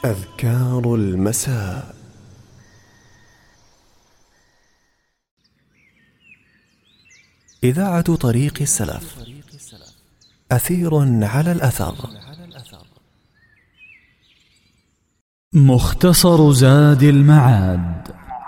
أذكار المساء. إذاعة طريق السلف، أثير على الأثر. مختصر زاد المعاد.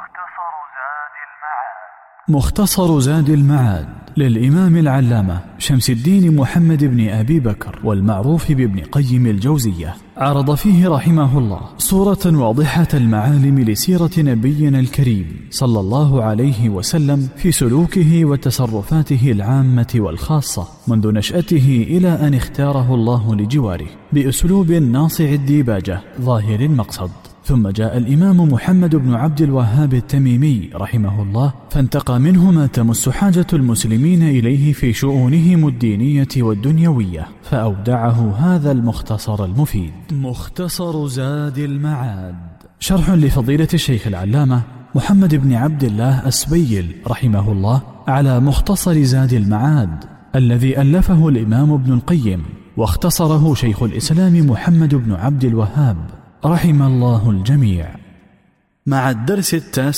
مختصر زاد المعاد للإمام العلامة شمس الدين محمد بن أبي بكر والمعروف بابن قيم الجوزية، عرض فيه رحمه الله صورة واضحة المعالم لسيرة نبينا الكريم صلى الله عليه وسلم في سلوكه وتصرفاته العامة والخاصة منذ نشأته إلى أن اختاره الله لجواره بأسلوب ناصع الديباجة ظاهر المقصد. ثم جاء الإمام محمد بن عبد الوهاب التميمي رحمه الله فانتقى منه ما تمس حاجة المسلمين إليه في شؤونهم الدينية والدنيوية، فأودعه هذا المختصر المفيد. مختصر زاد المعاد، شرح لفضيلة الشيخ العلامة محمد بن عبد الله السبيل رحمه الله على مختصر زاد المعاد الذي ألفه الإمام ابن القيم واختصره شيخ الإسلام محمد بن عبد الوهاب رحم الله الجميع. مع الدرس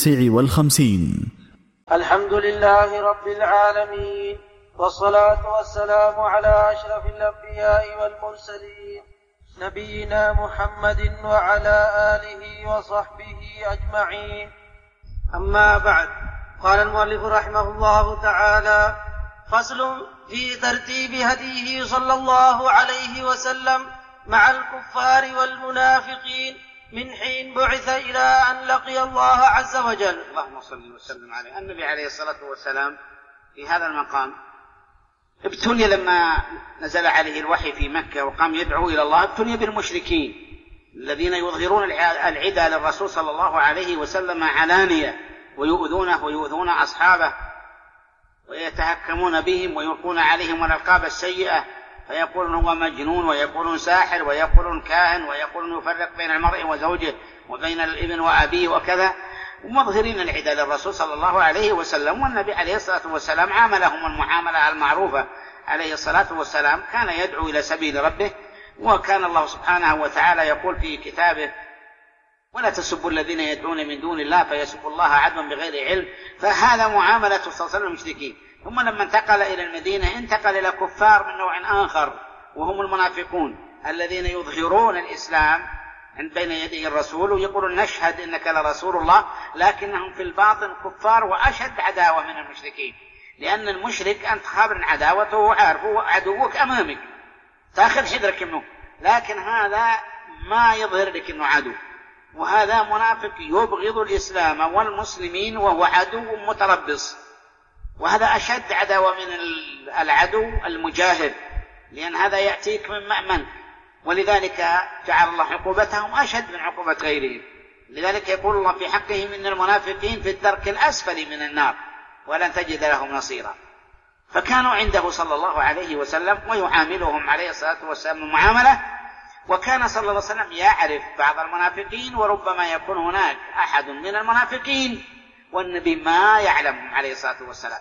59. الحمد لله رب العالمين، والصلاة والسلام على أشرف الأنبياء والمرسلين نبينا محمد وعلى آله وصحبه أجمعين. أما بعد، قال المؤلف رحمه الله تعالى: فصل في ترتيب هديه صلى الله عليه وسلم مع الكفار والمنافقين من حين بعث إلى أن لقي الله عز وجل. اللهم صل وسلم عليه. النبي عليه الصلاة والسلام في هذا المقام ابتلي لما نزل عليه الوحي في مكة وقام يدعو إلى الله، ابتلي بالمشركين الذين يظهرون العدى للرسول صلى الله عليه وسلم علانية ويؤذونه ويؤذون أصحابه ويتهكمون بهم ويلقون عليهم الألقاب السيئة، فيقولون هو مجنون ويقولون ساحر ويقولون كاهن ويقولون يفرق بين المرء وزوجه وبين الابن وأبيه وكذا، ومظهرين العدى للرسول صلى الله عليه وسلم. والنبي عليه الصلاة والسلام عاملهم المعاملة المعروفة عليه الصلاة والسلام، كان يدعو إلى سبيل ربه، وكان الله سبحانه وتعالى يقول في كتابه: ولا تسبوا الذين يدعون من دون الله فيسبوا الله عدوا بغير علم. فهذا معاملة صلى الله عليه وسلم المشركين. ثم لما انتقل إلى المدينة انتقل إلى كفار من نوع آخر، وهم المنافقون الذين يظهرون الإسلام بين يدي الرسول ويقولون نشهد إنك لرسول الله، لكنهم في الباطن كفار وأشد عداوة من المشركين، لأن المشرك أنت خابر عداوته وعارفه عدوك أمامك تأخذ حذرك منه، لكن هذا ما يظهر لك أنه عدو، وهذا منافق يبغض الإسلام والمسلمين وهو عدو متربص، وهذا أشد عداوة من العدو المجاهد، لأن هذا يأتيك من مأمن، ولذلك جعل الله عقوبتهم أشد من عقوبة غيرهم. لذلك يقول الله في حقهم إن المنافقين في الدرك الأسفل من النار ولن تجد لهم نصيرا. فكانوا عنده صلى الله عليه وسلم ويعاملهم عليه الصلاة والسلام المعاملة، وكان صلى الله عليه وسلم يعرف بعض المنافقين، وربما يكون هناك أحد من المنافقين والنبي ما يعلمهم عليه الصلاة والسلام،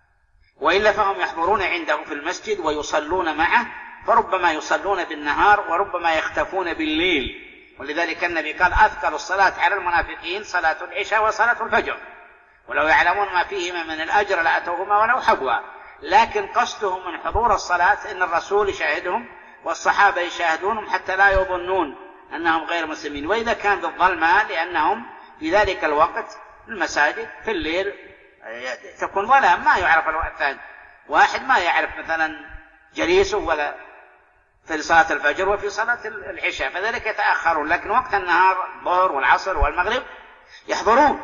وإلا فهم يحضرون عنده في المسجد ويصلون معه، فربما يصلون بالنهار وربما يختفون بالليل. ولذلك النبي قال: أثقل الصلاة على المنافقين صلاة العشاء وصلاة الفجر، ولو يعلمون ما فيهما من الأجر لأتوهما ولو حبوا. لكن قصدهم من حضور الصلاة إن الرسول يشاهدهم والصحابة يشاهدونهم حتى لا يظنون أنهم غير مسلمين. وإذا كان بالظلمة، لأنهم في ذلك الوقت المساجد في الليل تكون ظلام ما يعرف الوقت، واحد ما يعرف مثلا جليسه ولا في صلاة الفجر وفي صلاة العشاء، فذلك يتأخرون، لكن وقت النهار الظهر والعصر والمغرب يحضرون.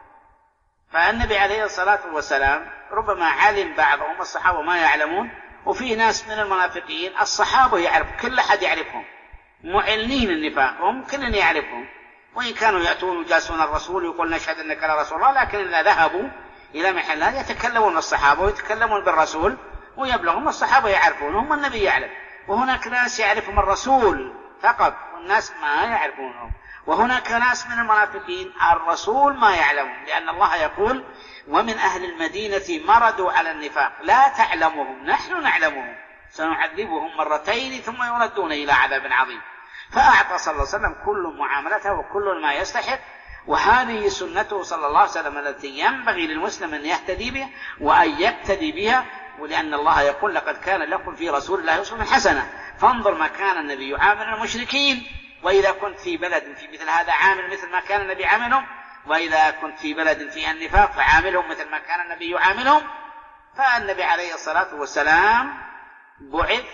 فالنبي عليه الصلاة والسلام ربما علم بعضهم الصحابة ما يعلمون، وفي ناس من المنافقين الصحابة يعرف، كل أحد يعرفهم، معلنين النفاق هم كلن يعرفهم، وإن كانوا يأتون ويجالسون الرسول ويقول نشهد أنك لرسول الله، لكن إذا ذهبوا إلى محلات يتكلمون الصحابة ويتكلمون بالرسول ويبلغهم، الصحابة يعرفونهم والنبي يعلم. وهناك ناس يعرفهم الرسول فقط والناس ما يعرفونهم، وهناك ناس من المنافقين الرسول ما يعلمهم، لأن الله يقول: ومن أهل المدينة مردوا على النفاق لا تعلمهم نحن نعلمهم سنعذبهم مرتين ثم يردون إلى عذاب عظيم. فأعطى صلى الله عليه وسلم كل معاملته وكل ما يستحق، وهذه سنته صلى الله عليه وسلم التي ينبغي للمسلم أن يهتدي بها وأن يقتدي بها، ولأن الله يقول لقد كان لكم في رسول الله أسوة حسنة. فانظر ما كان النبي يعامل المشركين، وإذا كنت في بلد في مثل هذا عامل مثل ما كان النبي عاملهم، وإذا كنت في بلد فيها النفاق فعاملهم مثل ما كان النبي يعاملهم. فالنبي عليه الصلاة والسلام بعث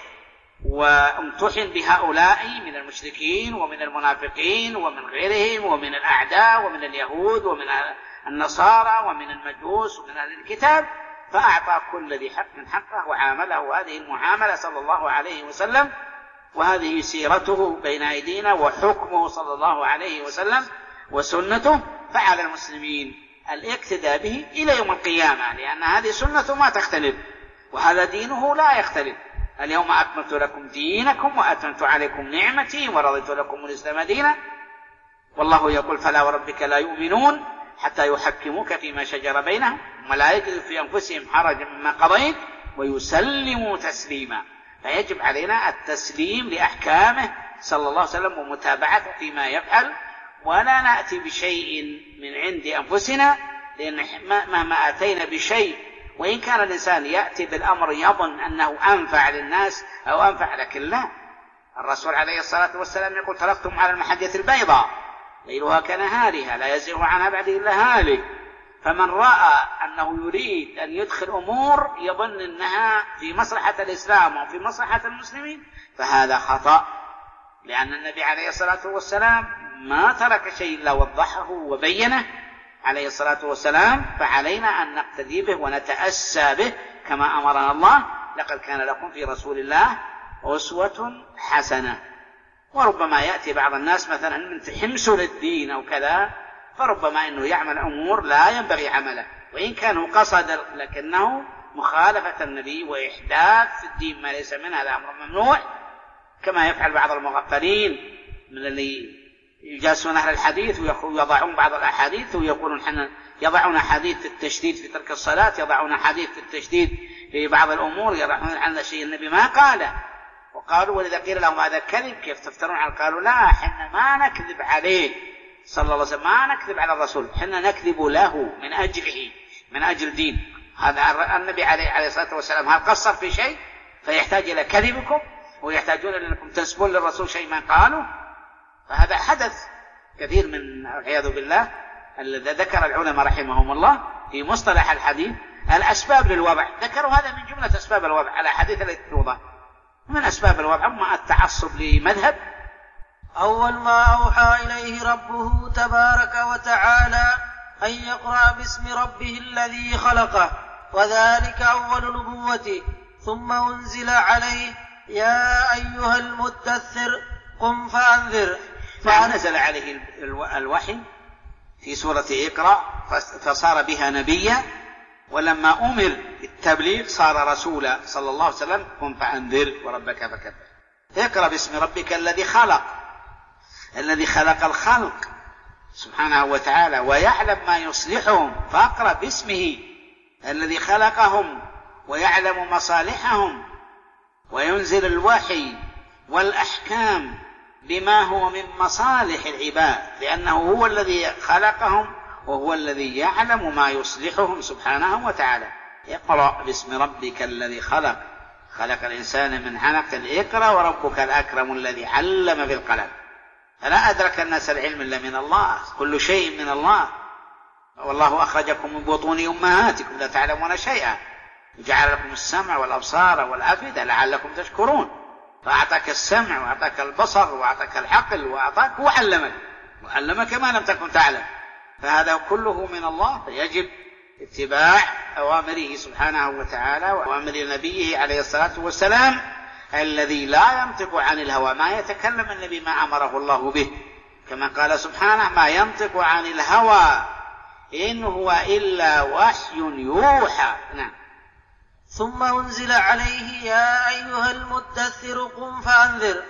وامتحن بهؤلاء من المشركين ومن المنافقين ومن غيرهم ومن الأعداء ومن اليهود ومن النصارى ومن المجوس ومن أهل الكتاب، فأعطى كل ذي حق حقه وعامله هذه المعاملة صلى الله عليه وسلم. وهذه سيرته بين أيدينا وحكمه صلى الله عليه وسلم وسنته، فعلى المسلمين الاقتداء به إلى يوم القيامة، لأن هذه سنته ما تختلف وهذا دينه لا يختلف. اليوم أكملت لكم دينكم وأتممت عليكم نعمتي ورضيت لكم الإسلام دينا. والله يقول فلا وربك لا يؤمنون حتى يحكموك فيما شجر بينهم ولا يجدوا في أنفسهم حرجا مما قضيت ويسلموا تسليما. فيجب علينا التسليم لأحكامه صلى الله عليه وسلم ومتابعته فيما يفعل، ولا نأتي بشيء من عند أنفسنا، لأن مهما أتينا بشيء وإن كان الإنسان يأتي بالأمر يظن أنه أنفع للناس أو أنفع، لكن لا. الرسول عليه الصلاة والسلام يقول تركتم على المحجة البيضاء ليلها كنهارها لا يزيغ عنها بعد إلا هالك. فمن رأى أنه يريد أن يدخل أمور يظن أنها في مصلحة الإسلام وفي مصلحة المسلمين فهذا خطأ، لأن النبي عليه الصلاة والسلام ما ترك شيء إلا وضحه وبينه عليه الصلاة والسلام. فعلينا أن نقتدي به ونتأسى به كما أمرنا الله لقد كان لكم في رسول الله أسوة حسنة. وربما يأتي بعض الناس مثلا من حمس للدين أو كذا، فربما أنه يعمل أمور لا ينبغي عمله وإن كان قصد، لكنه مخالفة النبي وإحداث في الدين ما ليس منه، هذا أمر ممنوع، كما يفعل بعض المغفلين من اللي يجالسون أهل الحديث ويضعون بعض الأحاديث ويقولون حنا يضعون حديث في التشديد في ترك الصلاة، يضعون حديث في التشديد في بعض الأمور، يضعون عن شيء النبي ما قاله. وقالوا ولذا قيل لهم هذا كذب كيف تفترون على؟ قالوا لا، حنا ما نكذب عليه صلى الله عليه وسلم، ما نكذب على الرسول، حنا نكذب له من أجله من أجل دين. هذا النبي عليه الصلاة والسلام هل قصر في شيء فيحتاج إلى كذبكم ويحتاجون أنكم تنسبون للرسول شيء ما قالوا؟ فهذا حدث كثير من العياذ بالله. الذي ذكر العلماء رحمهم الله في مصطلح الحديث الأسباب للوضع، ذكروا هذا من جملة أسباب الوضع على حديث التي توضع. من أسباب الوضع ما التعصب لمذهب. أول ما أوحى إليه ربه تبارك وتعالى أن يقرأ باسم ربه الذي خلقه، وذلك أول نبوته. ثم أنزل عليه يا أيها المدثر قم فأنذر. فنزل عليه الوحي في سورة اقرأ فصار بها نبيا، ولما أمر بالتبليغ صار رسولا صلى الله عليه وسلم قم فأنذر وربك فكبر. اقرأ باسم ربك الذي خلق، الذي خلق الخلق سبحانه وتعالى ويعلم ما يصلحهم، فاقرأ باسمه الذي خلقهم ويعلم مصالحهم وينزل الوحي والأحكام بما هو من مصالح العباد، لأنه هو الذي خلقهم وهو الذي يعلم ما يصلحهم سبحانه وتعالى. اقرأ باسم ربك الذي خلق، خلق الإنسان من علق. اقرأ وربك الأكرم الذي علم بالقلم. فلا أدرك الناس العلم إلا من الله، كل شيء من الله. والله أخرجكم من بطون أمهاتكم لا تعلمون شيئا وجعل لكم السمع والأبصار والأفئدة لعلكم تشكرون. فأعطاك السمع وأعطاك البصر وأعطاك العقل وأعطاك وعلمك ما لم تكن تعلم. فهذا كله من الله، فيجب اتباع أوامره سبحانه وتعالى وأوامر نبيه عليه الصلاة والسلام الذي لا ينطق عن الهوى، ما يتكلم النبي ما أمره الله به، كما قال سبحانه ما ينطق عن الهوى إن هو إلا وحي يوحى. نعم. ثم أنزل عليه يا أيها المدثر قم فأنذر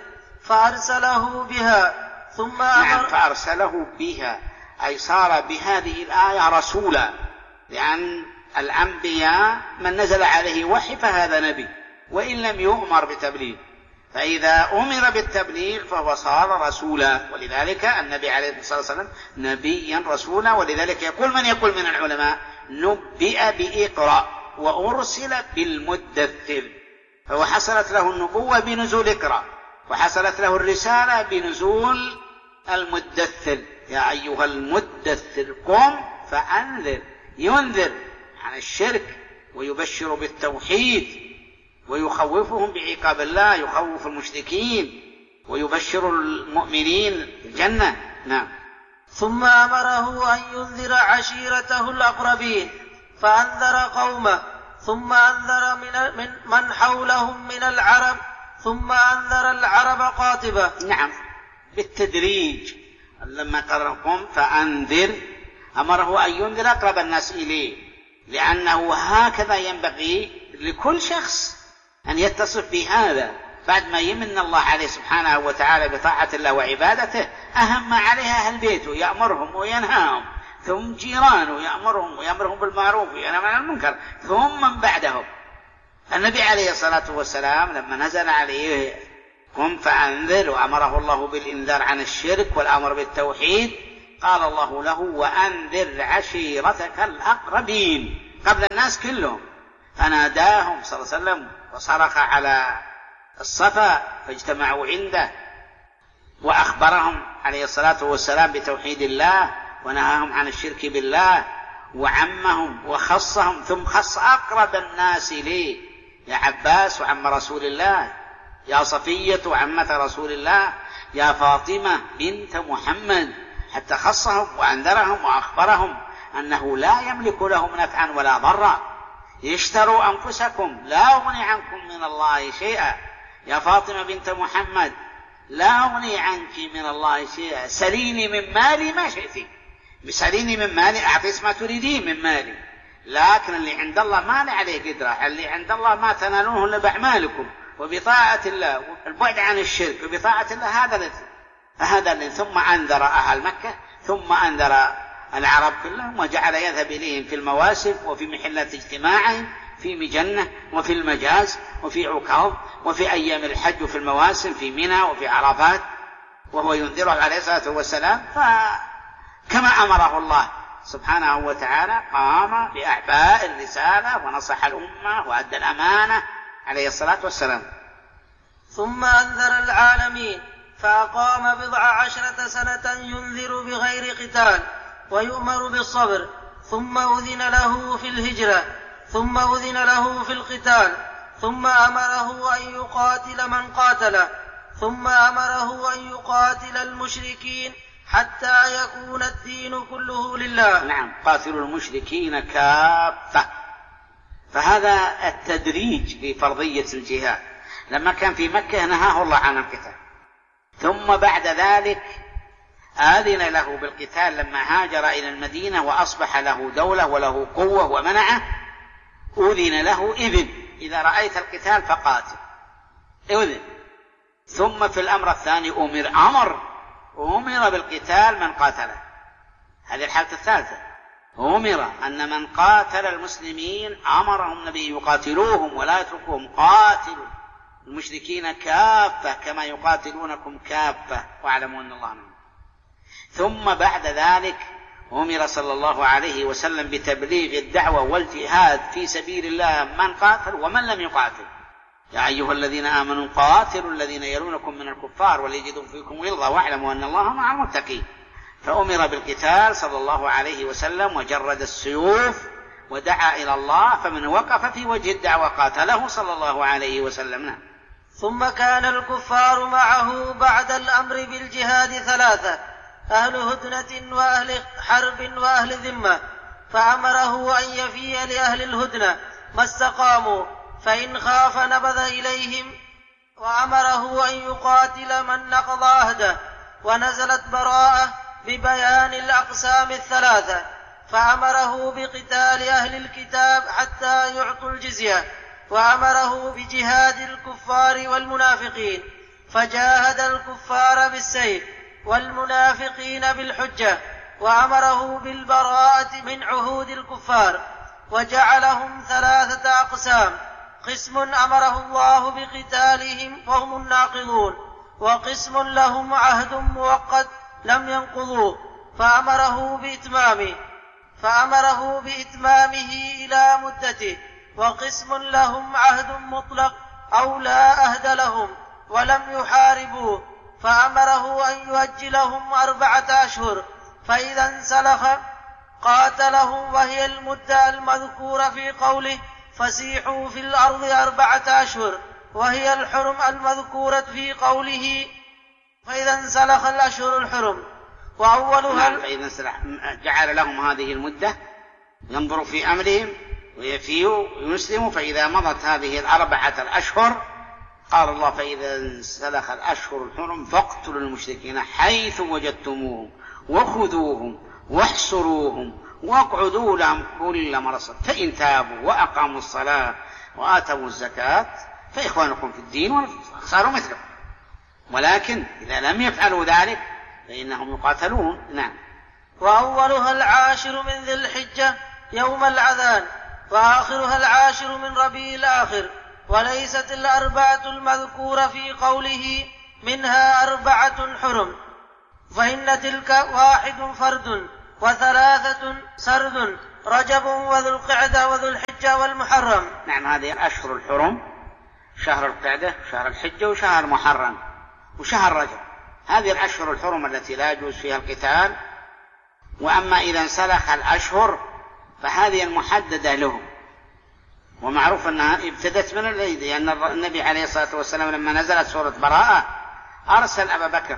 فأرسله بها. ثم نعم، فأرسله بها أي صار بهذه الآية رسولا، لأن الأنبياء من نزل عليه وحي فهذا نبي وإن لم يؤمر بتبليغ. فإذا أمر بالتبليغ فهو صار رسولا، ولذلك النبي عليه الصلاة والسلام نبيا رسولا. ولذلك يقول من يقول من العلماء نبئ بإقرأ وأرسل بالمدثر، فهو حصلت له النبوة بنزول إقرأ، وحصلت له الرسالة بنزول المدثر. يا أيها المدثر قم فأنذر، ينذر عن الشرك ويبشر بالتوحيد ويخوفهم بعقاب الله، يخوف المشركين ويبشر المؤمنين الجنة. نعم. ثم أمره أن ينذر عشيرته الأقربين فأنذر قومه، ثم أنذر من حولهم من العرب، ثم أنذر العرب قاطبة. نعم، بالتدريج. لما قال قم فأنذر أمره أن ينذر أقرب الناس إليه، لأنه هكذا ينبغي لكل شخص أن يتصف بهذا بعد ما يمن الله عليه سبحانه وتعالى بطاعة الله وعبادته. أهم ما عليها أهل بيته يأمرهم وينهاهم، ثم جيرانه يأمرهم بالمعروف وينهاهم عن المنكر، ثم من بعدهم. النبي عليه الصلاة والسلام لما نزل عليه قم فأنذر وأمره الله بالإنذار عن الشرك والأمر بالتوحيد، قال الله له وأنذر عشيرتك الأقربين قبل الناس كلهم. فناداهم صلى الله عليه وسلم وصرخ على الصفا فاجتمعوا عنده، وأخبرهم عليه الصلاة والسلام بتوحيد الله ونهاهم عن الشرك بالله، وعمهم وخصهم، ثم خص أقرب الناس إليه يا عباس وعم رسول الله، يا صفية وعمة رسول الله، يا فاطمة بنت محمد، حتى خصهم وأنذرهم وأخبرهم أنه لا يملك لهم نفعا ولا ضرا. اشتروا أنفسكم لا أغني عنكم من الله شيئا، يا فاطمة بنت محمد لا أغني عنك من الله شيئا، سليني من مالي ما شئتي، سليني من مالي أعطيك ما تريدين من مالي، لكن اللي عند الله ما لي عليه قدرة، اللي عند الله ما تنالونه إلا بأعمالكم وبطاعة الله والبعد عن الشرك وبطاعة الله. هذا اللي ثم أنذر أهل مكة، ثم أنذر العرب كلهم، وجعل يذهب إليهم في المواسم وفي محلات اجتماعهم، في مجنة وفي المجاز وفي عكاظ وفي أيام الحج وفي المواسم في منى وفي عرفات، وهو ينذرهم عليه الصلاة والسلام. فكما أمره الله سبحانه وتعالى قام بأعباء الرسالة ونصح الأمة وأدى الأمانة عليه الصلاة والسلام. ثم أنذر العالمين فأقام 14 سنة ينذر بغير قتال ويؤمر بالصبر، ثم أذن له في الهجرة، ثم أذن له في القتال، ثم أمره أن يقاتل من قاتله، ثم أمره أن يقاتل المشركين حتى يكون الدين كله لله. نعم، قاتلوا المشركين كافة. فهذا التدريج في فرضية الجهاد. لما كان في مكة نهاه الله عن القتال، ثم بعد ذلك آذن له بالقتال لما هاجر إلى المدينة وأصبح له دولة وله قوة ومنعه، أذن له إذن إذا رأيت القتال فقاتل، أذن. ثم في الأمر الثاني أمر بالقتال من قاتله. هذه الحالة الثالثة، أمر أن من قاتل المسلمين أمرهم النبي يقاتلوهم ولا يتركوهم، قاتلوا المشركين كافة كما يقاتلونكم كافة واعلموا أن الله معهم. ثم بعد ذلك أمر صلى الله عليه وسلم بتبليغ الدعوة والجهاد في سبيل الله من قاتل ومن لم يقاتل. يا أيها الذين آمنوا قاتلوا الذين يلونكم من الكفار وليجدوا فيكم غلظة واعلموا أن الله مع المتقين. فأمر بالقتال صلى الله عليه وسلم وجرد السيوف ودعا إلى الله، فمن وقف في وجه الدعوة قاتله صلى الله عليه وسلم. ثم كان الكفار معه بعد الأمر بالجهاد 3: أهل هدنة وأهل حرب وأهل ذمة، فأمره أن يفي لأهل الهدنة ما استقاموا، فإن خاف نبذ إليهم، وأمره أن يقاتل من نقض عهده. ونزلت براءة ببيان الأقسام 3، فأمره بقتال أهل الكتاب حتى يعطوا الجزية، وأمره بجهاد الكفار والمنافقين، فجاهد الكفار بالسيف والمنافقين بالحجة، وأمره بالبراءة من عهود الكفار، وجعلهم 3 أقسام: قسم أمره الله بقتالهم وهم الناقضون، وقسم لهم عهد مؤقت لم ينقضوه فأمره بإتمامه إلى مدته، وقسم لهم عهد مطلق أو لا أهد لهم ولم يحاربوه فأمره أن يؤجلهم 4 أشهر، فإذا انسلخ قاتلهم، وهي المدة المذكورة في قوله فسيحوا في الأرض 4 أشهر، وهي الحرم المذكورة في قوله فإذا انسلخ الأشهر الحرم. وأولها فإذا جعل لهم هذه المدة ينظر في أمرهم ويفيوا ويسلموا، فإذا مضت هذه 4 أشهر قال الله فإذا انسلخ الأشهر الحرم فاقتلوا المشركين حيث وجدتموهم وخذوهم واحصروهم واقعدوا لهم كل مرصد، فإن تابوا وأقاموا الصلاة وآتوا الزكاة فإخوانكم في الدين وصاروا مثلكم، ولكن إذا لم يفعلوا ذلك فإنهم يقاتلون. نعم. وأولها 10 من ذي الحجة يوم العذان، وآخرها 10 من ربيع الآخر، وليست 4 المذكورة في قوله منها 4 حرم، فإن تلك 1 فرد و3 سرد، رجب وذو القعدة وذو الحجة والمحرم. نعم، هذه الأشهر الحرم شهر القعدة وشهر الحجة وشهر المحرم وشهر رجب، هذه الأشهر الحرم التي لا يجوز فيها القتال. وأما إذا انسلخ الأشهر فهذه المحددة لهم، ومعروف أنها ابتدت من العيد، لأن النبي عليه الصلاة والسلام لما نزلت سورة براءة أرسل أبا بكر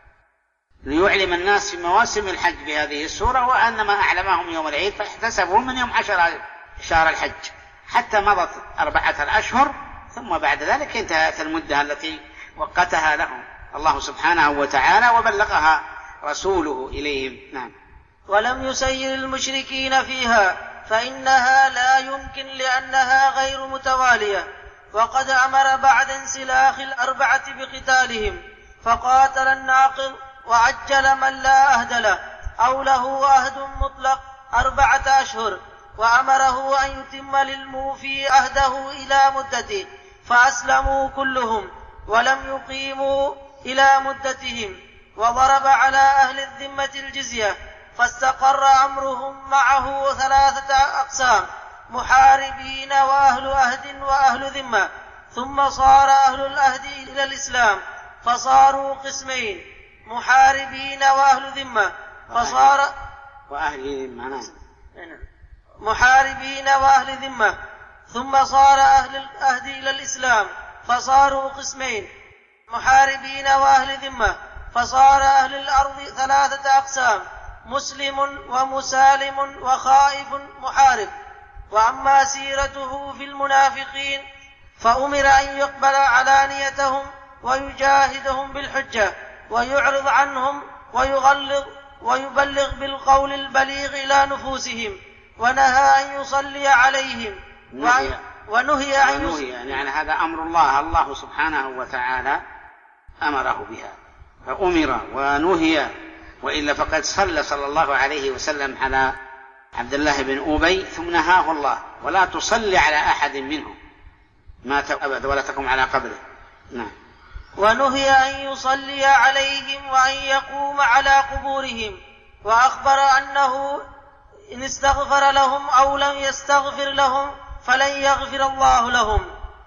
ليعلم الناس في مواسم الحج بهذه السورة، وأنما أعلمهم يوم العيد فاحتسبوا من يوم 10 شهر الحج حتى مضت 4 أشهر، ثم بعد ذلك انتهت المدة التي وقتها لهم الله سبحانه وتعالى وبلغها رسوله إليهم. نعم. ولم يسير المشركين فيها فإنها لا يمكن لأنها غير متوالية، وقد أمر بعد انسلاخ 4 بقتالهم، فقاتل الناقض وعجل من لا أهد له أو له أهد مطلق 4 أشهر، وأمره أن يتم للموفي أهده إلى مدته، فأسلموا كلهم ولم يقيموا إلى مدتهم، وضرب على أهل الذمة الجزية، فاستقر أمرهم معه 3 أقسام: محاربين وأهل أهد وأهل ذمة، ثم صار أهل الأهد إلى الإسلام فصاروا قسمين: محاربين وأهل ذمة فصار محاربين وأهل ذمة، ثم صار أهل الأهد إلى الإسلام فصاروا قسمين: محاربين وأهل ذمة، فصار أهل الأرض 3 أقسام: مسلم ومسالم وخائف محارب. وأما سيرته في المنافقين فأمر أن يقبل علانيتهم ويجاهدهم بالحجة ويعرض عنهم ويغلظ ويبلغ بالقول البليغ إلى نفوسهم، ونهى أن يصلي عليهم ونهي يعني هذا أمر الله سبحانه وتعالى أمره بها، فأمر ونهي، وإلا فقد صلى الله عليه وسلم على عبد الله بن أبي ثم نهاه الله: ولا تصلي على أحد منهم مات أبدا ولا تقم على قبره. نعم. ونهي أن يصلي عليهم وأن يقوم على قبورهم، وأخبر أنه إن استغفر لهم أو لم يستغفر لهم فلن يغفر الله لهم.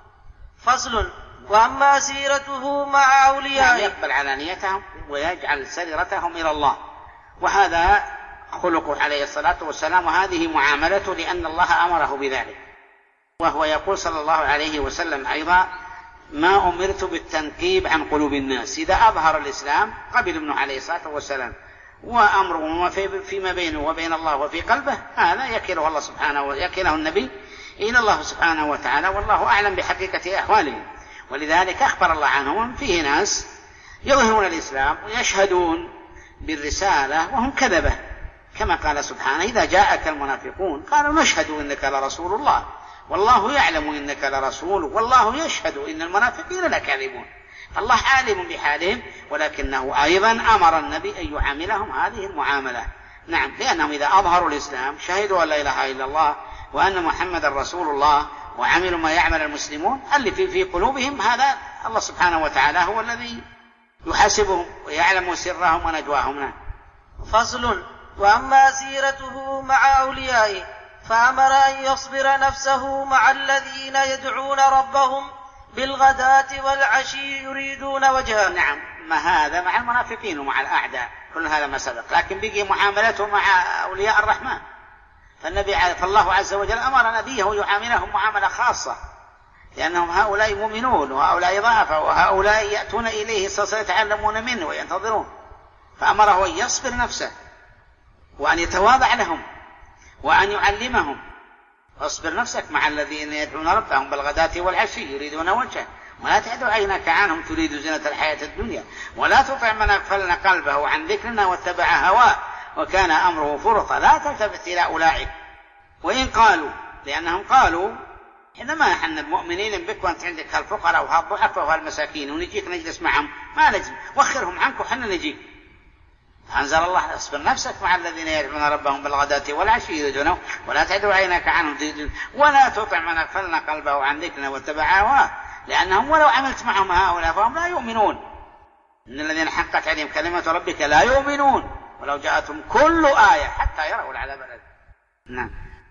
فصل. وأما سيرته مع أوليائه يقبل علانيتهم ويجعل سريرتهم إلى الله، وهذا خلقه عليه الصلاة والسلام، وهذه معاملته لأن الله أمره بذلك. وهو يقول صلى الله عليه وسلم أيضا: ما أمرت بالتنقيب عن قلوب الناس. إذا أظهر الإسلام قبل ابنه عليه الصلاة والسلام، وأمره فيما بينه وبين الله وفي قلبه، هذا يكله الله سبحانه ويكله النبي إلى الله سبحانه وتعالى، والله أعلم بحقيقة أحوالهم. ولذلك أخبر الله عنهم: فيه ناس يظهرون الإسلام ويشهدون بالرسالة وهم كذبة، كما قال سبحانه: إذا جاءك المنافقون قالوا نشهد إنك لرسول الله والله يعلم إنك لرسول والله يشهد إن المنافقين لكاذبون. الله عالم بحالهم، ولكنه أيضا أمر النبي أن يعاملهم هذه المعاملة. نعم، لأنهم إذا أظهروا الإسلام شهدوا أن لا إله إلا الله وأن محمد رسول الله وعملوا ما يعمل المسلمون اللي في قلوبهم، هذا الله سبحانه وتعالى هو الذي يحاسبهم ويعلم سرهم ونجواهم. فصل. وأما سيرته مع أوليائه فأمر أن يصبر نفسه مع الذين يدعون ربهم بالغداة والعشي يريدون وجهه. نعم، ما هذا مع المنافقين ومع الأعداء، كل هذا ما سبق، لكن بقي معاملته مع أولياء الرحمن. فالله عز وجل أمر نبيه يعاملهم معاملة خاصة، لأنهم هؤلاء مؤمنون وهؤلاء ضعفاء وهؤلاء يأتون إليه يتعلمون منه وينتظرون، فأمره أن يصبر نفسه وأن يتواضع لهم وأن يعلمهم. واصبر نفسك مع الذين يدعون ربهم بالغداة والعشي يريدون وجهه ولا تعد عينك عنهم تريد زينة الحياة الدنيا ولا تطع من أغفلنا قلبه عن ذكرنا واتبع هواه وكان أمره فرطا. لا تلتفت إلى أولئك وإن قالوا، لأنهم قالوا إنما إحنا المؤمنين بك وأنت عندك هالفقراء وهالضعفاء وهالمساكين ونجيك نجلس معهم، ما نجم وخرهم عنك وحنا نجيك. أنزل الله اصبر نفسك مع الذين يدعون ربهم بالغداة والعشي يريدونه ولا تعد عينك عنهم ولا تطع من أغفلنا قلبه عن ذكرنا واتبع هواه، لأنهم ولو عملت معهم هؤلاء فهم لا يؤمنون. إن الذين حقت عليهم كلمة ربك لا يؤمنون ولو جاءتهم كل آية حتى يروا العذاب الأليم. نعم.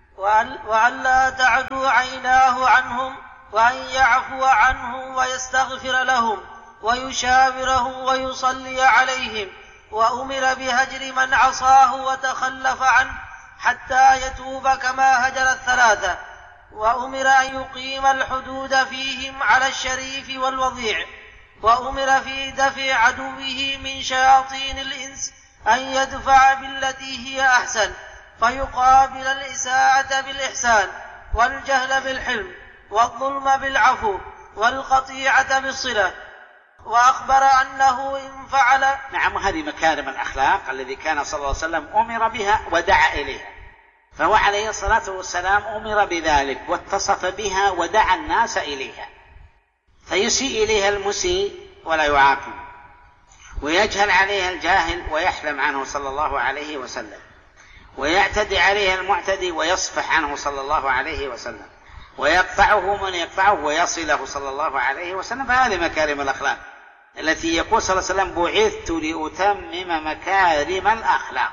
وألا تعدو عيناه عنهم وأن يعفو عنهم ويستغفر لهم ويشاورهم ويصلي عليهم، وأمر بهجر من عصاه وتخلف عنه حتى يتوب كما هجر الثلاثة، وأمر أن يقيم الحدود فيهم على الشريف والوضيع، وأمر في دفع عدوه من شياطين الإنس أن يدفع بالتي هي أحسن فيقابل الإساءة بالإحسان والجهل بالحلم والظلم بالعفو والقطيعة بالصلة. وأخبر أنه إن فعل. نعم، هذه مكارم الأخلاق الذي كان صلى الله عليه وسلم أمر بها ودعا إليها، فهو عليه الصلاة والسلام أمر بذلك واتصف بها ودعا الناس إليها، فيسيء إليها المسيء ولا يعاقب، ويجهل عليها الجاهل ويحلم عنه صلى الله عليه وسلم، ويعتدي عليها المعتدي ويصفح عنه صلى الله عليه وسلم، ويقطعه من يقطعه ويصله صلى الله عليه وسلم. فهذه مكارم الأخلاق التي يقول صلى الله عليه وسلم بعثت لأتمم مكارم الأخلاق،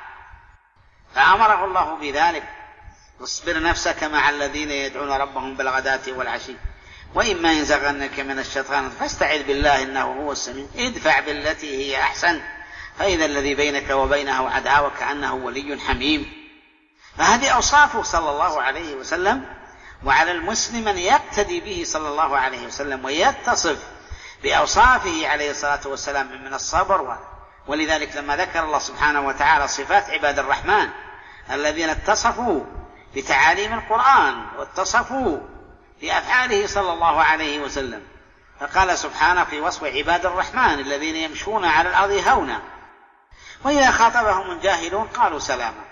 فأمره الله بذلك. واصبر نفسك مع الذين يدعون ربهم بالغداة والعشي وإما ينزغنك من الشيطان فاستعذ بالله إنه هو السميع ادفع بالتي هي أحسن فإذا الذي بينك وبينه عداوة كأنه ولي حميم. فهذه أوصافه صلى الله عليه وسلم، وعلى المسلم أن يقتدي به صلى الله عليه وسلم ويتصف بأوصافه عليه الصلاة والسلام من الصبر. ولذلك لما ذكر الله سبحانه وتعالى صفات عباد الرحمن الذين اتصفوا بتعاليم القرآن واتصفوا بأفعاله صلى الله عليه وسلم، فقال سبحانه في وصف عباد الرحمن الذين يمشون على الأرض هونا وإذا خاطبهم الجاهلون قالوا سلاما.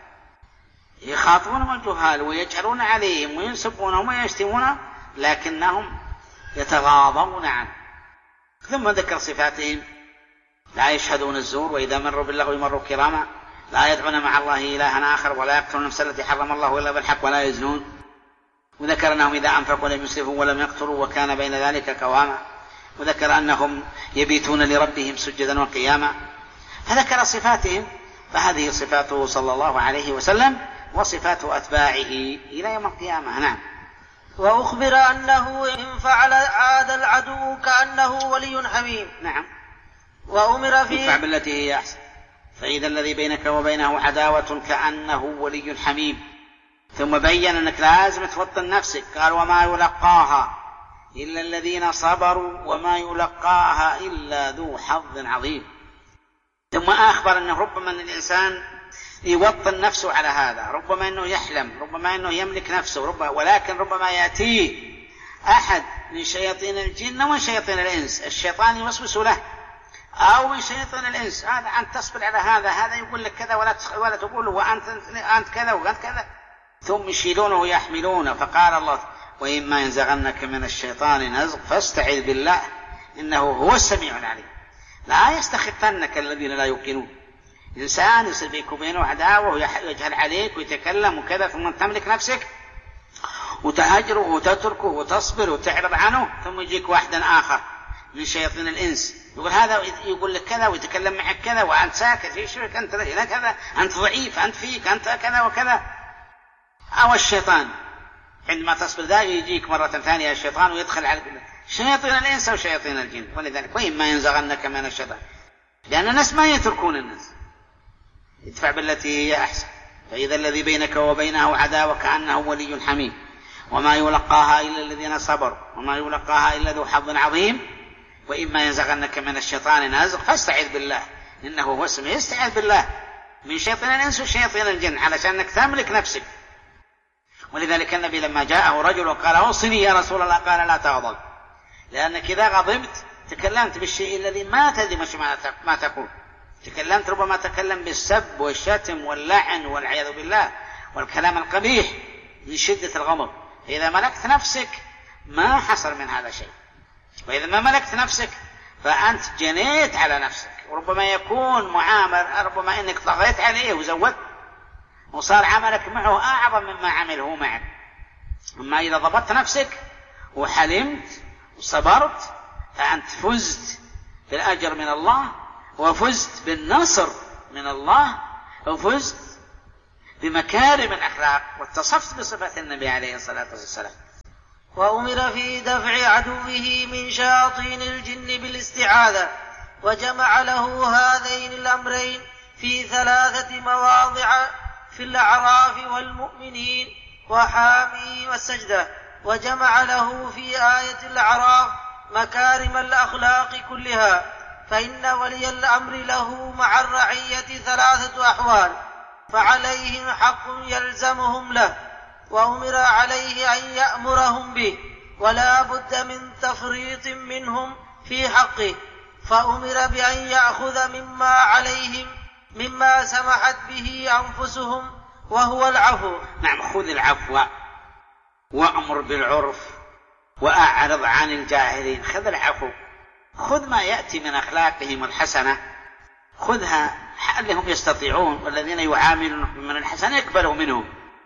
يخاطبونهم الجهال ويجهلون عليهم وينسبونهم ويشتمون لكنهم يتغاضون عنه. ثم ذكر صفاتهم لا يشهدون الزور وإذا مروا باللغو مروا كراما لا يدعون مع الله إلها آخر ولا يقتلون النفس التي حرم الله إلا بالحق ولا يزنون. وذكر أنهم إذا أنفقوا لم يسرفوا ولم يقتروا وكان بين ذلك قواما. وذكر أنهم يبيتون لربهم سجدا وقياما. فذكر صفاتهم، فهذه صفاته صلى الله عليه وسلم وصفات أتباعه إلى يوم القيامة. نعم. وأخبر أنه إن فعل عاد العدو كأنه ولي حميم. نعم. وأمر فيه ادفع بالتي هي أحسن فإذا الذي بينك وبينه عداوة كأنه ولي حميم. ثم بين أنك لازم توطن نفسك، قال وما يلقاها إلا الذين صبروا وما يلقاها إلا ذو حظ عظيم. ثم أخبر أنه ربما أن الإنسان يوطن نفسه على هذا، ربما أنه يحلم، ربما أنه يملك نفسه، ولكن ربما يأتيه أحد من شياطين الجن ومن شياطين الإنس، الشيطان يوسوس له، أو من شياطين الإنس هذا أنت تصبر على هذا يقول لك كذا ولا تقول وأنت كذا وأنت كذا، ثم يشيلونه ويحملونه. فقال الله وإما ينزغنك من الشيطان نزغ فاستعذ بالله إنه هو السميع العليم. لا يستخفنك الذين لا يوقنون. إنسان يصير بينك وبينه عداوة ويجهل عليك ويتكلم وكذا ثم تملك نفسك وتهجره وتتركه وتصبر وتعرض عنه، ثم يجيك واحد آخر من شياطين الإنس يقول هذا، يقول لك كذا ويتكلم معك كذا وأنت ساكت، في شرك، أنت لا كذا، أنت ضعيف، أنت فيك، أنت كذا وكذا. أو الشيطان عندما تصبر ذا يجيك مرة ثانية الشيطان ويدخل على شياطين الإنس وشياطين الجن. ولذلك وإما ينزغنك من الشيطان، لأن الناس ما يتركون الناس، ادفع بالتي هي أحسن، فإذا الذي بينك وبينه عداوة كأنه ولي حميم، وما يلقاها إلا الذين صبروا وما يلقاها إلا ذو حظ عظيم. وإما ينزغنك من الشيطان نزغ فاستعذ بالله إنه هو السميع. استعذ بالله من شيطان الإنس وشيطان الجن علشان أنك تملك نفسك. ولذلك النبي لما جاءه رجل وقال أوصني يا رسول الله قال لا تغضب، لأنك إذا غضبت تكلمت بالشيء الذي ما تدري ما تقول، تكلمت ربما تكلم بالسب والشتم واللعن والعياذ بالله والكلام القبيح من شدة الغضب. فإذا ملكت نفسك ما حصل من هذا شيء، وإذا ما ملكت نفسك فأنت جنيت على نفسك، وربما يكون معامل، ربما إنك طغيت عليه وزودت وصار عملك معه أعظم مما عمله معك. أما إذا ضبطت نفسك وحلمت وصبرت فأنت فزت بالأجر من الله، وفزت بالنصر من الله، وفزت بمكارم الأخلاق، واتصفت بصفة النبي عليه الصلاة والسلام. وأمر في دفع عدوه من شياطين الجن بالاستعاذة، وجمع له هذين الأمرين في 3 مواضع في الأعراف والمؤمنين وحامي والسجدة. وجمع له في آية الأعراف مكارم الأخلاق كلها، فإن ولي الأمر له مع الرعية 3 أحوال، فعليهم حق يلزمهم له، وأمر عليه أن يأمرهم به، ولا بد من تفريط منهم في حقه، فأمر بأن يأخذ مما عليهم مما سمحت به أنفسهم وهو العفو. نعم، خذ العفو وأمر بالعرف وأعرض عن الجاهلين. خذ العفو، خذ ما يأتي من أخلاقهم الحسنة، خذها اللي هم يستطيعون والذين يعاملون من الحسنة يقبلوا منهم.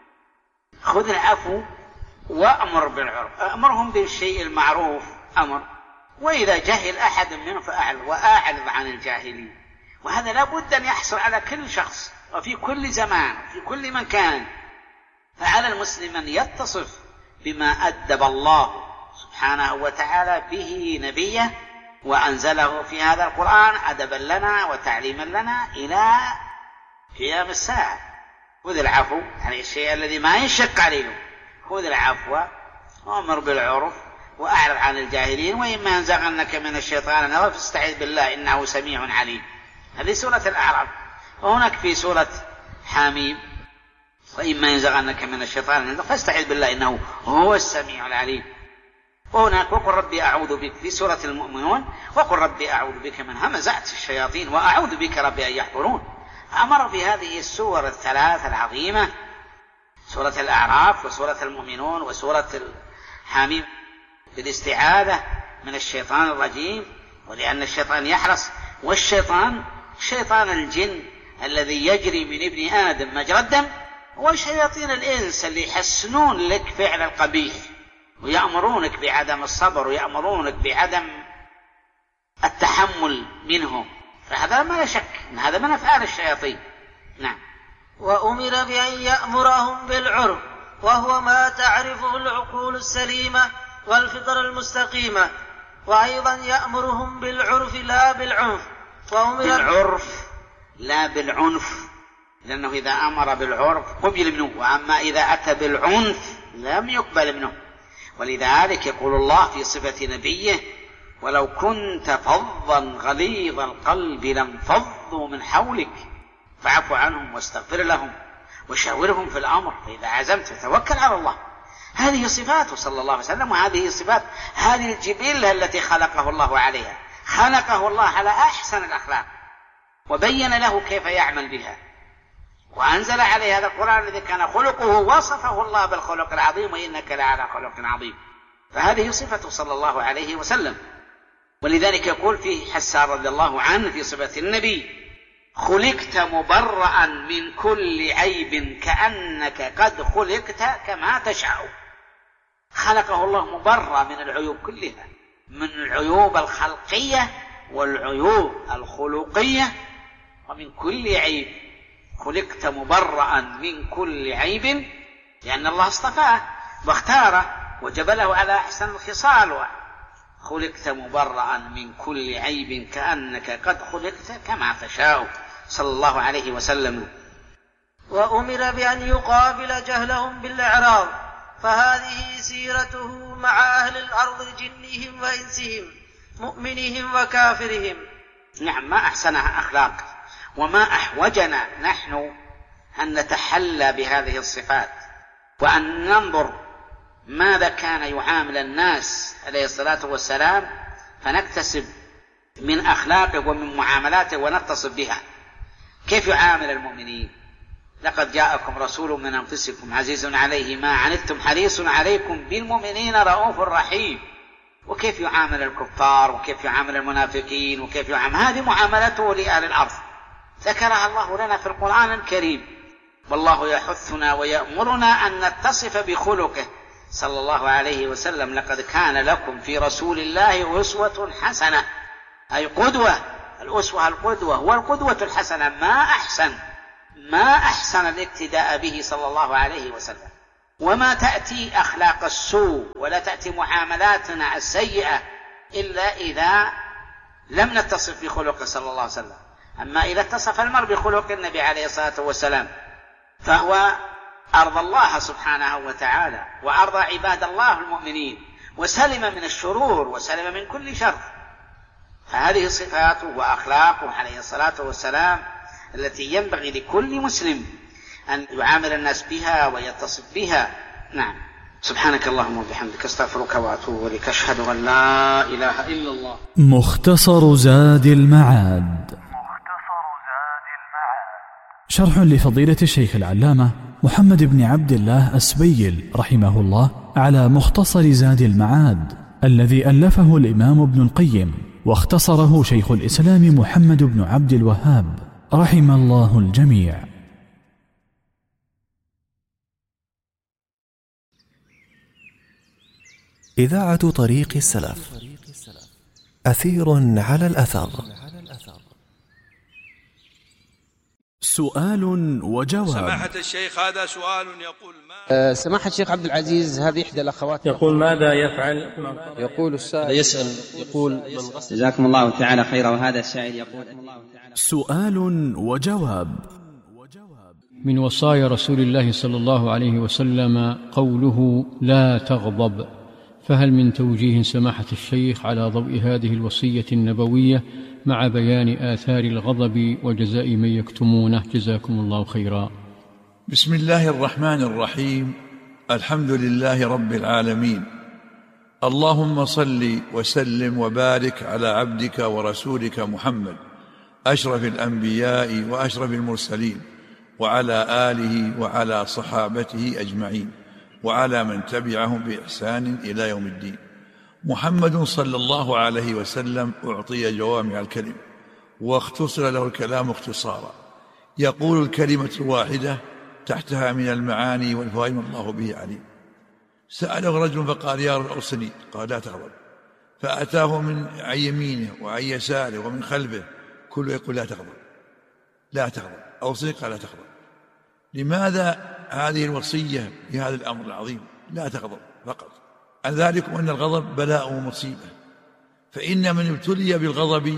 خذ العفو وأمر بالعرف، أمرهم بالشيء المعروف أمر، وإذا جهل أحد منهم وأعرض عن الجاهلين. وهذا لا بد أن يحصل على كل شخص وفي كل زمان وفي كل مكان. فعلى المسلم أن يتصف بما أدب الله سبحانه وتعالى به نبيه وأنزله في هذا القرآن أدبا لنا وتعليما لنا إلى قيام الساعة. خذ العفو، يعني الشيء الذي ما يشق عليهم، خذ العفو وأمر بالعرف وأعرض عن الجاهلين، وإما ينزغنك من الشيطان نزغ فاستعذ بالله إنه سميع عليم. هذه سورة الأعراف. وهناك في سورة حميم وإما ينزغنك من الشيطان نزغ فاستعذ بالله إنه هو السميع العليم. وهناك وقل ربي أعوذ بك في سورة المؤمنون، وقل ربي أعوذ بك من همزات الشياطين وأعوذ بك ربي أن يحضرون. أمر في هذه السور الثلاث العظيمة، سورة الأعراف وسورة المؤمنون وسورة الحميم، بالاستعاذة من الشيطان الرجيم، ولأن الشيطان يحرص، والشيطان شيطان الجن الذي يجري من ابن آدم مجرى الدم، وشياطين الإنس اللي يحسنون لك فعل القبيح ويأمرونك بعدم الصبر ويأمرونك بعدم التحمل منهم. فهذا ما لا شك إن هذا من أفعال الشياطين. نعم. وأمر بأن يأمرهم بالعرف، وهو ما تعرفه العقول السليمة والفطر المستقيمة، وأيضا يأمرهم بالعرف لا بالعنف. بالعرف لا بالعنف، لأنه إذا أمر بالعرف قبل منه، وأما إذا أتى بالعنف لم يقبل منه. ولذلك يقول الله في صفة نبيه: ولو كنت فظا غليظ القلب لانفضوا من حولك فاعف عنهم واستغفر لهم وشاورهم في الأمر فإذا عزمت فتوكل على الله. هذه صفاته صلى الله عليه وسلم، وهذه صفات هذه الجبلة التي خلقه الله عليها. خلقه الله على أحسن الأخلاق وبين له كيف يعمل بها، وأنزل عليه هذا القرآن الذي كان خلقه، وصفه الله بالخلق العظيم: وإنك لعلى خلق عظيم. فهذه صفته صلى الله عليه وسلم. ولذلك يقول فيه حسان رضي الله عنه في صفة النبي: خلقت مبرأ من كل عيب كأنك قد خلقت كما تشاء. خلقه الله مبرأ من العيوب كلها، من العيوب الخلقية والعيوب الخلقية ومن كل عيب. خلقت مبرأ من كل عيب، لأن الله اصطفاه واختاره وجبله على أحسن الخصال. خلقت مبرأ من كل عيب كأنك قد خلقت كما تشاء، صلى الله عليه وسلم. وأمر بأن يقابل جهلهم بالإعراض، فهذه سيرته مع أهل الأرض جنهم وإنسهم، مؤمنهم وكافرهم. نعم، ما أحسنها أخلاق، وما أحوجنا نحن أن نتحلى بهذه الصفات، وأن ننظر ماذا كان يعامل الناس عليه الصلاة والسلام فنكتسب من أخلاقه ومن معاملاته ونتصف بها. كيف يعامل المؤمنين؟ لقد جاءكم رسول من أنفسكم عزيز عليه ما عنتم حريص عليكم بالمؤمنين رؤوف رحيم. وكيف يعامل الكفار وكيف يعامل المنافقين وكيف يعامل، هذه معاملته لأهل الأرض ذكرها الله لنا في القرآن الكريم. والله يحثنا ويأمرنا أن نتصف بخلقه صلى الله عليه وسلم. لقد كان لكم في رسول الله أسوة حسنة، أي قدوة. الأسوة القدوة والقدوة الحسنة. ما أحسن الاقتداء به صلى الله عليه وسلم. وما تأتي أخلاق السوء ولا تأتي معاملاتنا السيئة إلا إذا لم نتصف بخلقه صلى الله عليه وسلم. أما إذا اتصف المرء بخلق النبي عليه الصلاة والسلام فهو أرضى الله سبحانه وتعالى وأرضى عباد الله المؤمنين، وسلم من الشرور وسلم من كل شر. فهذه صفاته وأخلاقه عليه الصلاة والسلام التي ينبغي لكل مسلم أن يعامل الناس بها ويتصف بها. نعم. سبحانك اللهم وبحمدك، استغفرك وأتوب إليك، أشهد أن لا إله إلا الله. مختصر زاد المعاد، شرح لفضيلة الشيخ العلامة محمد بن عبد الله السبيل رحمه الله على مختصر زاد المعاد الذي ألفه الإمام ابن القيم واختصره شيخ الإسلام محمد بن عبد الوهاب رحم الله الجميع. إذاعة طريق السلف، أثير على الأثر. سؤال وجواب. سماحة الشيخ، هذا سؤال يقول ما سماحة الشيخ عبد العزيز، هذه إحدى الأخوات يقول ماذا يفعل؟ يقول السائل يسأل يقول جزاكم الله تعالى خيرا. وهذا السائل يقول سؤال وجواب. من وصايا رسول الله صلى الله عليه وسلم قوله لا تغضب، فهل من توجيه سماحة الشيخ على ضوء هذه الوصية النبوية مع بيان آثار الغضب وجزاء من يكتمونه؟ جزاكم الله خيرا. بسم الله الرحمن الرحيم. الحمد لله رب العالمين، اللهم صل وسلم وبارك على عبدك ورسولك محمد أشرف الأنبياء وأشرف المرسلين، وعلى آله وعلى صحابته أجمعين، وعلى من تبعهم بإحسان إلى يوم الدين. محمد صلى الله عليه وسلم أعطي جوامع الكلم واختصر له الكلام اختصارا، يقول الكلمة الواحدة تحتها من المعاني والفوائد الله به عليم. سأله رجل فقال يا رب أوصني، قال لا تغضب، فأتاه من عن يمينه وعن يساره ومن خلفه كله يقول لا تغضب لا تغضب، أوصني قال لا تغضب. لماذا هذه الوصية بهذا الأمر العظيم؟ لا تغضب فقط. عن ذلك أن الغضب بلاء ومصيبة، فإن من ابتلي بالغضب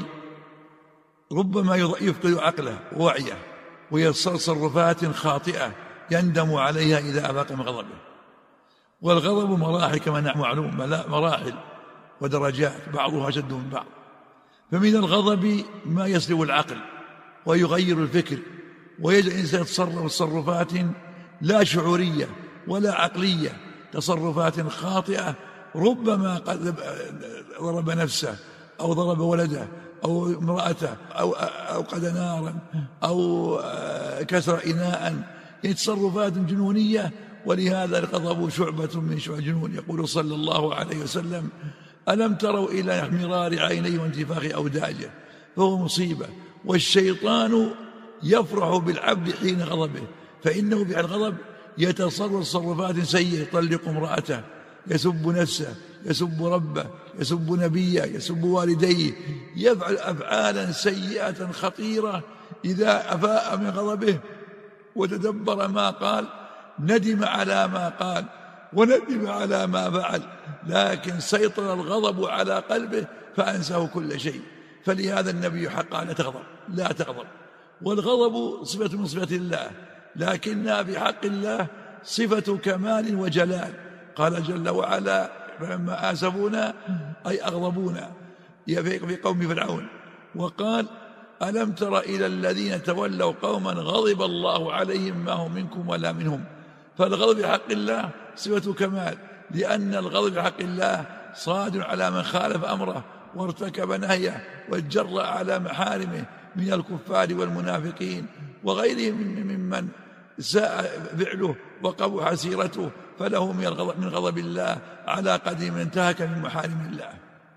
ربما يفقد عقله ووعيه ويتصرف تصرفات خاطئة يندم عليها إذا أفاق من غضبه. والغضب مراحل كما معلوم، مراحل ودرجات بعضها أشد من بعض. فمن الغضب ما يسلب العقل ويغير الفكر ويجعل الإنسان يتصرف تصرفات لا شعورية ولا عقلية، تصرفات خاطئة، ربما قد ضرب نفسه أو ضرب ولده أو امرأته أو قد نارا أو كسر إناء، يعني تصرفات جنونية. ولهذا الغضب شعبة من شعب الجنون. يقول صلى الله عليه وسلم ألم تروا إلى احمرار عينيه وانتفاخ أوداجه، فهو مصيبة. والشيطان يفرح بالعبد حين غضبه، فإنه بعد الغضب يتصرف تصرفات سيئة، يطلق امرأته يسب نفسه، يسب ربه، يسب نبيه، يسب والديه، يفعل أفعالا سيئة خطيرة. إذا أفاء من غضبه وتدبر ما قال ندم على ما قال وندم على ما فعل، لكن سيطر الغضب على قلبه فأنساه كل شيء. فلهذا النبي حقا لا تغضب، لا تغضب. والغضب صفة من صفات الله، لكنها في حق الله صفة كمال وجلال. قال جل وعلا: فلما آسفونا أي أغضبونا في قوم فرعون. وقال: ألم تر إلى الذين تولوا قوما غضب الله عليهم ما هم منكم ولا منهم. فالغضب في حق الله صفة كمال، لأن الغضب في حق الله صادر على من خالف أمره وارتكب نهيه واتجرأ على محارمه من الكفار والمنافقين وغيرهم ممن ساء فعله وقبح سيرته، فله من غضب الله على قدر من انتهك من محارم الله.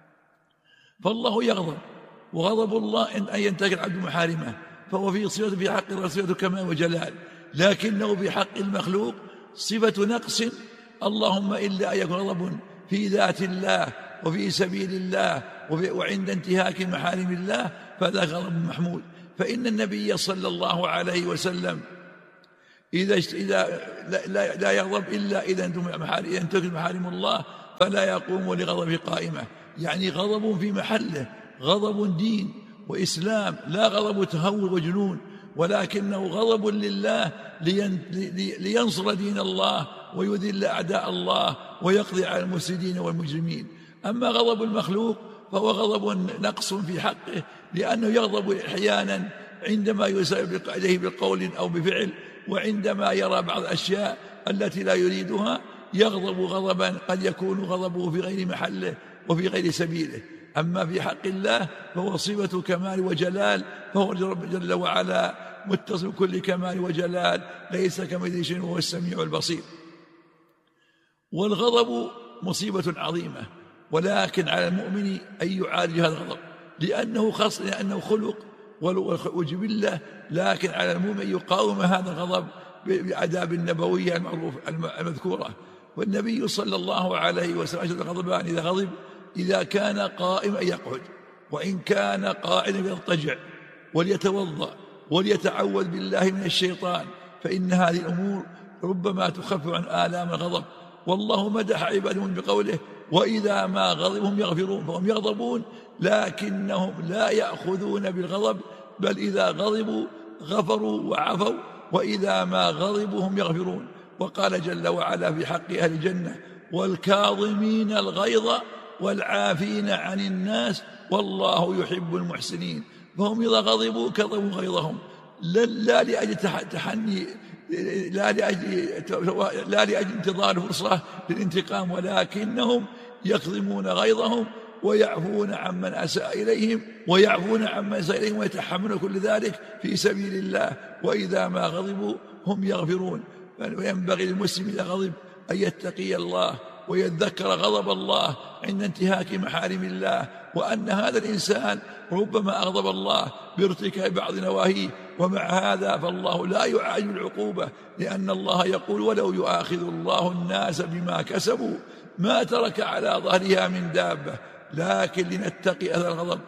فالله يغضب، وغضب الله أن ينتهك العبد محارمه، فهو في حق صفة كمال وجلال، لكنه في حق المخلوق صفة نقص. اللهم إلا أن يكون غضب في ذات الله وفي سبيل الله وعند انتهاك محارم الله، فذا غضب محمود. فإن النبي صلى الله عليه وسلم إذا لا يغضب إلا إذا انتهك محارم الله، فلا يقوم لغضب قائمة، يعني غضب في محله، غضب دين وإسلام، لا غضب تهور وجنون، ولكنه غضب لله لينصر دين الله ويذل أعداء الله ويقضي على المفسدين والمجرمين. أما غضب المخلوق فهو غضب نقص في حقه، لأنه يغضب أحيانا عندما يسأل إليه بقول أو بفعل، وعندما يرى بعض الأشياء التي لا يريدها يغضب غضبا قد يكون غضبه في غير محله وفي غير سبيله. أما في حق الله فهو صفة كمال وجلال، فهو جل وعلا متصل بكل كمال وجلال، ليس كمثله شيء وهو السميع البصير. والغضب مصيبة عظيمة، ولكن على المؤمن أن يعالج هذا الغضب، لأنه خلق وجبلة، لكن على المؤمن يقاوم هذا الغضب بالآداب النبوية المذكورة. والنبي صلى الله عليه وسلم أشد الغضبان إذا غضب إذا كان قائما يقعد، وإن كان قاعدا يضطجع وليتوضأ وليتعوذ بالله من الشيطان، فإن هذه الأمور ربما تخفف عن آلام الغضب. والله مدح عبادهم بقوله: وإذا ما غضبوا هم يغفرون. فهم يغضبون لكنهم لا يأخذون بالغضب، بل إذا غضبوا غفروا وعفوا، وإذا ما غضبوا هم يغفرون. وقال جل وعلا في حق أهل الجنة: والكاظمين الغيظ والعافين عن الناس والله يحب المحسنين. فهم إذا غضبوا كظموا غيظهم، لا لأجل تحني، لا لأجل انتظار فرصة للانتقام، ولكنهم يكظمون غيظهم ويعفون عمن أساء إليهم ويتحملون كل ذلك في سبيل الله. وإذا ما غضبوا هم يغفرون. وينبغي للمسلم إذا غضب أن يتقي الله ويتذكر غضب الله عند انتهاك محارم الله، وأن هذا الإنسان ربما أغضب الله بارتكاب بعض نواهيه، ومع هذا فالله لا يعاجل العقوبة، لأن الله يقول: ولو يؤاخذ الله الناس بما كسبوا ما ترك على ظهرها من دابة، لكن لنتقي أثر الغضب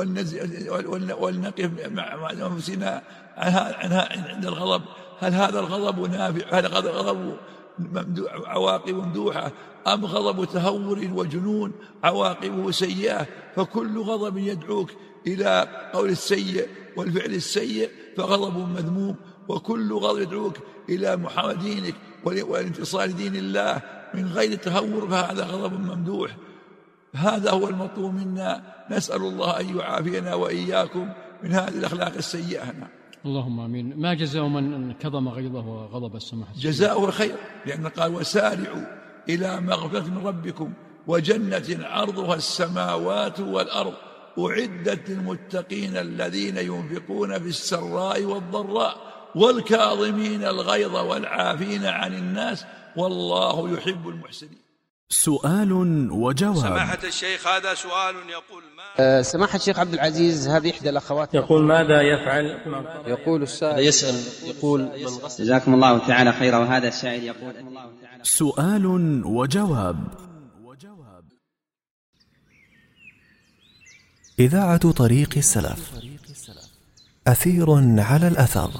ولنقف مع أنفسنا عنها عند الغضب. هل هذا الغضب نافع؟ هل هذا الغضب عواقب ممدوحة، أم غضب تهور وجنون عواقبه سيئة؟ فكل غضب يدعوك إلى قول السيء والفعل السيء فغضب مذموم، وكل غضب يدعوك إلى محاربة دينك والانتصار لدين الله من غير تهور فهذا غضب ممدوح. هذا هو المطلوب منا، نسأل الله أن يعافينا وإياكم من هذه الأخلاق السيئة. اللهم آمين. ما جزاء من كظم غيظه وغضب السماح؟ جزاؤه الخير، لأن قال: وسارعوا إلى مغفرة من ربكم وجنة عرضها السماوات والأرض أعدت للمتقين الذين ينفقون في السراء والضراء والكاظمين الغيظ والعافين عن الناس والله يحب المحسنين. سؤال وجواب. سماحة الشيخ، هذا سؤال يقول: سماحة الشيخ عبد العزيز، هذه إحدى الأخوات يقول: ماذا يفعل؟ يقول السائل يسأل يقول: جزاكم الله تعالى خيرا. وهذا السائل يقول: سؤال وجواب. إذاعة طريق السلف. أثير على الأثر.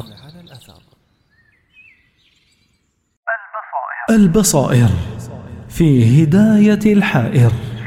البصائر في هداية الحائر.